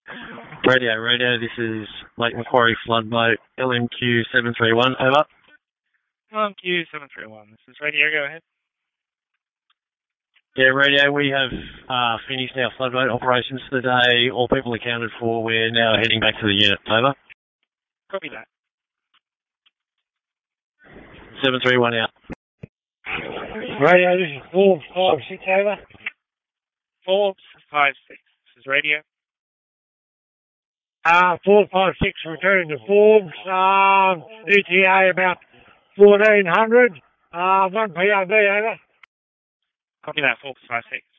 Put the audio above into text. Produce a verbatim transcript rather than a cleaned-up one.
Radio, radio, this is Lake Macquarie Flood Boat, L M Q seven three one, over. L M Q seven three one, this is radio, go ahead. Yeah, radio, we have uh, finished our flood boat operations for the day. All people accounted for. We're now heading back to the unit, over. Copy that. seven three one out. Radio, this is Forbes five six, over. Forbes five six, this is radio. Uh, four five six returning to Forbes, um, E T A about fourteen hundred, uh, one P O B, over. Copy that, Forbes five six.